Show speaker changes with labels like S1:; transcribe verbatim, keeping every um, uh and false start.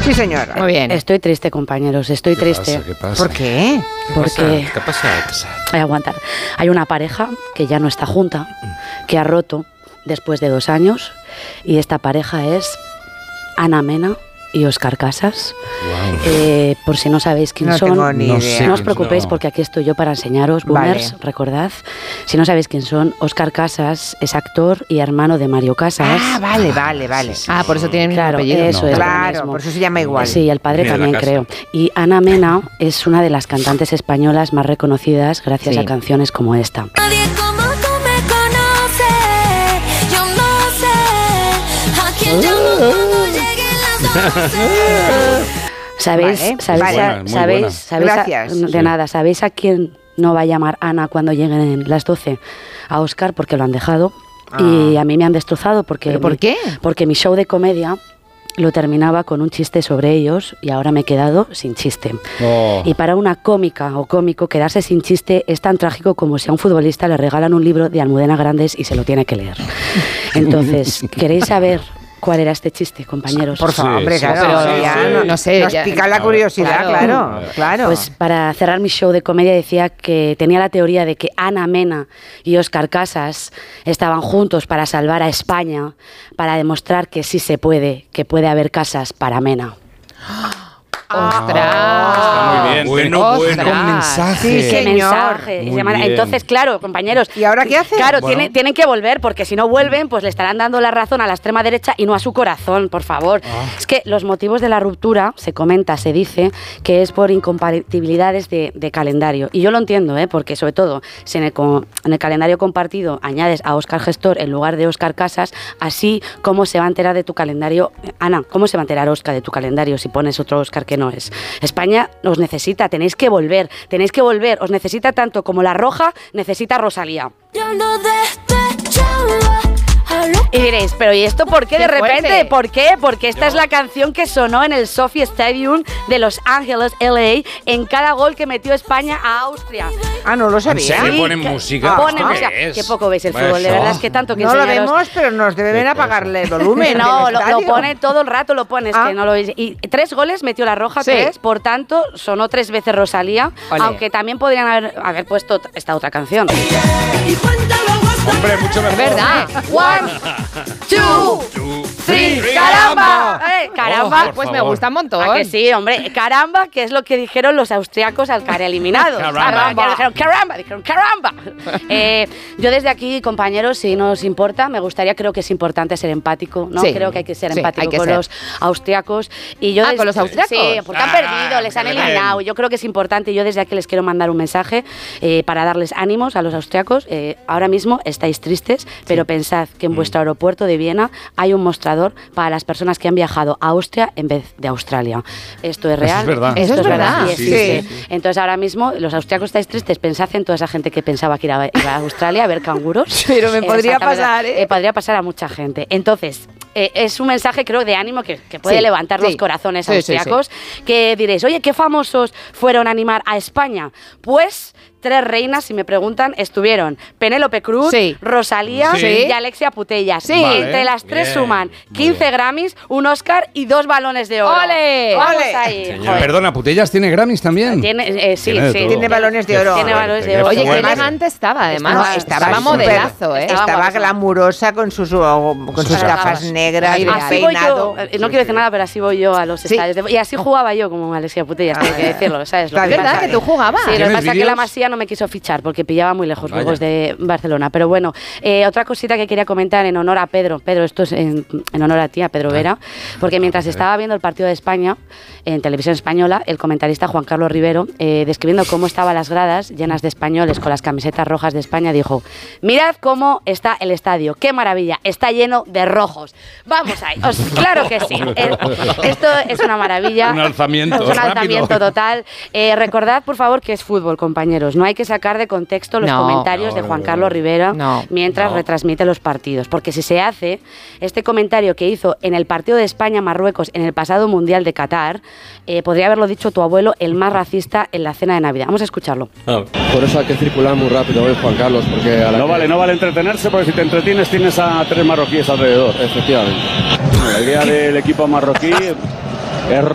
S1: Sí, señora.
S2: Muy bien.
S3: Estoy triste, compañeros, estoy
S4: ¿Qué
S3: triste.
S4: pasa? ¿Qué pasa?
S1: ¿Por qué?
S4: ¿Qué
S3: Porque
S4: pasa? ¿Qué pasa? ¿Qué pasa?
S3: Hay que aguantar. Hay una pareja que ya no está junta, que ha roto después de dos años, y esta pareja es Ana Mena y Óscar Casas.
S4: Wow.
S3: Eh, por si no sabéis quién
S1: No
S3: son,
S1: tengo ni
S4: No
S1: idea.
S4: sé.
S3: no os preocupéis
S4: No.
S3: porque aquí estoy yo para enseñaros, boomers,
S1: Vale.
S3: recordad. Si no sabéis quién son, Óscar Casas es actor y hermano de Mario Casas.
S1: Ah, vale, vale, vale.
S2: Ah, por eso tiene el mismo
S3: Claro,
S2: apellido.
S3: eso
S4: No.
S3: es. lo
S1: Claro,
S3: mismo.
S1: por eso se llama igual.
S3: Sí, el padre
S4: Ni de la
S3: también
S4: casa.
S3: creo. Y Ana Mena es una de las cantantes españolas más reconocidas gracias
S2: Sí.
S3: a canciones como esta.
S5: Nadie como tú me conoce, yo no sé a quién llamo cuando lleguen las doce.
S3: ¿Sabéis?
S1: Vale,
S3: ¿Sabéis?
S1: vale.
S3: a-
S4: Muy buena,
S3: ¿sabéis?
S4: muy buena.
S3: ¿sabéis a-
S1: Gracias.
S3: de
S4: Sí.
S3: nada. ¿Sabéis a quién no va a llamar Ana cuando lleguen las doce? A Óscar, porque lo han dejado. Y a mí me han destrozado porque...
S2: ¿Pero por
S3: mi-
S2: qué?
S3: Porque mi show de comedia lo terminaba con un chiste sobre ellos y ahora me he quedado sin chiste.
S4: Oh.
S3: Y para una cómica o cómico, quedarse sin chiste es tan trágico como si a un futbolista le regalan un libro de Almudena Grandes y se lo tiene que leer. Entonces, ¿queréis saber cuál era este chiste, compañeros?
S1: Por favor,
S4: Sí,
S1: hombre,
S4: sí,
S1: claro.
S2: sí,
S1: ya
S2: sí.
S1: no,
S2: No sé,
S1: Nos
S2: ya-
S1: pica la curiosidad,
S2: Claro.
S1: claro. Claro.
S3: Pues para cerrar mi show de comedia decía que tenía la teoría de que Ana Mena y Óscar Casas estaban juntos para salvar a España, para demostrar que sí se puede, que puede haber casas para Mena.
S2: ¡Ostras!
S4: Está muy bien. Bueno,
S2: Ostras.
S4: bueno. Con mensaje.
S1: Sí,
S3: ¡Qué
S1: señor.
S3: mensaje!
S4: Muy
S3: Y se llama-
S4: bien.
S3: Entonces, claro, compañeros.
S1: ¿Y ahora qué hacen?
S3: Claro,
S4: Bueno.
S3: tienen, tienen que volver, porque si no vuelven, pues le estarán dando la razón a la extrema derecha y no a su corazón, por favor.
S4: Ah.
S3: Es que los motivos de la ruptura, se comenta, se dice, que es por incompatibilidades de, de calendario. Y yo lo entiendo, ¿eh? Porque sobre todo, si en el, co- en el calendario compartido añades a Óscar Gestor en lugar de Óscar Casas, así, ¿cómo se va a enterar de tu calendario? Ana, ¿cómo se va a enterar Óscar de tu calendario si pones otro Óscar que no es? España os necesita, tenéis que volver, tenéis que volver, os necesita tanto como La Roja necesita a Rosalía.
S5: Yo no despechaba a lo
S3: Y diréis, pero ¿y esto por qué,
S2: ¡Qué
S3: de repente?
S2: fuerte!
S3: ¿Por qué? Porque esta es la canción que sonó en el Sophie Stadium de Los Ángeles, L A, en cada gol que metió España a Austria.
S1: Ah, no lo
S4: ¿En
S1: sabía.
S4: serio
S3: Sí,
S4: ponen
S3: que-
S4: música?
S3: Ponen
S4: ¿Esto
S3: música.
S4: qué es?
S3: Qué poco veis el
S4: Vaya
S3: fútbol, de
S4: show.
S3: verdad es que tanto que
S1: No lo
S3: enseñaros.
S1: vemos, pero nos deben
S4: Qué
S1: apagarle el volumen.
S3: No,
S1: del
S3: lo, lo
S1: estadio.
S3: pone todo el rato, lo pones,
S1: Ah.
S3: que no lo veis. Y tres goles metió La Roja,
S2: Sí.
S3: tres, por tanto, sonó tres veces Rosalía,
S2: Ole.
S3: aunque también podrían haber, haber puesto esta otra canción.
S4: Hombre, mucho mejor.
S2: ¿Verdad?
S3: One, two,
S4: Two,
S3: three,
S4: three.
S3: caramba. Eh, caramba.
S4: Oh, por
S2: Pues me
S4: favor.
S2: gusta un montón.
S3: ¿A que sí, hombre? Caramba, que es lo que dijeron los austriacos al caer eliminados.
S4: Caramba.
S3: Ya dijeron caramba, dijeron caramba. Eh, yo desde aquí, compañeros, si nos importa, me gustaría, creo que es importante ser empático, ¿no?
S2: Sí.
S3: Creo que hay que ser
S2: Sí,
S3: empático
S2: hay que
S3: con
S2: ser.
S3: los austriacos. Y yo
S2: Ah,
S3: des-
S2: ¿con los austriacos?
S3: Sí, porque han
S4: Ah,
S3: perdido, les han
S4: que
S3: eliminado.
S4: ven.
S3: Yo creo que es importante. Yo desde aquí les quiero mandar un mensaje eh, para darles ánimos a los austriacos. Eh, ahora mismo estáis tristes, pero pensad que en vuestro aeropuerto de Viena hay un mostrador para las personas que han viajado a Austria en vez de Australia. Esto es real.
S4: es verdad.
S2: Eso es verdad.
S3: y
S4: Sí,
S3: existe.
S1: sí,
S3: Entonces ahora mismo los austriacos estáis tristes, pensad en toda esa gente que pensaba que iba a, iba a Australia a ver canguros.
S1: Pero me podría
S3: Exactamente.
S1: pasar, ¿eh?
S3: podría pasar a mucha gente. Entonces, eh, es un mensaje creo de ánimo que, que puede
S2: Sí,
S3: levantar
S2: sí.
S3: los corazones
S2: Sí, sí,
S3: austriacos, que diréis, oye, ¿qué famosos fueron a animar a España? Pues tres reinas, si me preguntan, estuvieron Penélope Cruz,
S2: Sí.
S3: Rosalía
S4: Sí.
S3: y Alexia Putellas.
S2: Sí.
S4: Vale,
S3: Entre las tres
S4: bien,
S3: suman
S4: muy
S3: quince
S4: bien.
S3: Grammys, un Oscar y dos balones de oro.
S2: ¡Ole!
S3: Vamos
S1: ¡Ole!
S3: ahí.
S4: Señor.
S3: joder.
S4: Perdona, ¿Putellas tiene Grammys también?
S3: Tiene, eh, sí,
S4: Tiene de
S3: sí.
S4: todo.
S1: Tiene balones de oro.
S3: Tiene
S4: Qué
S3: balones de
S4: fuerte,
S3: oro.
S2: Oye, qué
S4: fuerte.
S2: elegante estaba, además.
S1: No,
S3: estaba
S1: estaba
S2: estaba
S1: súper-
S2: modelazo, ¿eh?
S3: Estaba
S1: Estaba
S3: guapísima.
S1: glamurosa con sus, con sus
S4: Sus
S1: gafas
S3: gafas.
S1: negras,
S2: Ay,
S1: el
S3: Así voy yo,
S1: peinado.
S3: eh, no quiero decir nada, pero así voy yo a los
S2: Sí.
S3: estadios. de- y así jugaba yo como Alexia Putellas, tengo que decirlo, ¿sabes? Lo
S1: Está
S3: que
S2: ¿Es
S1: bien,
S3: pasa-
S2: verdad que tú jugabas?
S3: Sí, lo que
S4: ¿Tienes
S3: pasa es que
S4: vídeos?
S3: la Masía no me quiso fichar porque pillaba muy lejos
S4: Vaya.
S3: Burgos de Barcelona. Pero bueno, eh, otra cosita que quería comentar en honor a Pedro. Pedro, esto es en, en honor a ti, a Pedro Vera, porque mientras estaba viendo el partido de España en televisión española, el comentarista Juan Carlos Rivero, eh, describiendo cómo estaban las gradas llenas de españoles con las camisetas rojas de España, dijo: mirad cómo está el estadio, qué maravilla, está lleno de rojos. Vamos ahí, Os- claro que sí. Eh, esto es una maravilla.
S4: Un alzamiento,
S3: Es un
S4: rápido.
S3: alzamiento total. Eh, recordad, por favor, que es fútbol, compañeros. No hay que sacar de contexto los
S2: No,
S3: comentarios
S4: no,
S3: de
S4: no,
S3: Juan
S4: no,
S3: Carlos
S4: no.
S3: Rivera
S2: No,
S3: mientras
S4: no.
S3: retransmite los partidos. Porque si se hace este comentario que hizo en el partido de España-Marruecos en el pasado Mundial de Qatar, eh, podría haberlo dicho tu abuelo, el más racista en la cena de Navidad. Vamos a escucharlo.
S6: Por eso hay que circular muy rápido hoy, Juan Carlos, porque a la
S7: No vale, no vale entretenerse porque si te entretienes tienes a tres marroquíes alrededor.
S6: efectivamente.
S7: La idea del equipo marroquí es